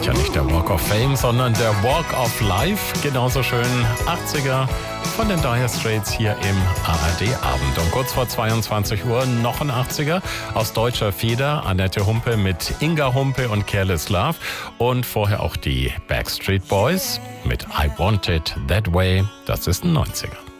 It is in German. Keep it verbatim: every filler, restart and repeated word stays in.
Tja, nicht der Walk of Fame, sondern der Walk of Life. Genauso schön achtziger von den Dire Straits hier im A R D-Abend. Und kurz vor zweiundzwanzig Uhr noch ein achtziger aus deutscher Feder. Annette Humpe mit Inga Humpe und Careless Love. Und vorher auch die Backstreet Boys mit I Want It That Way. Das ist ein neunziger.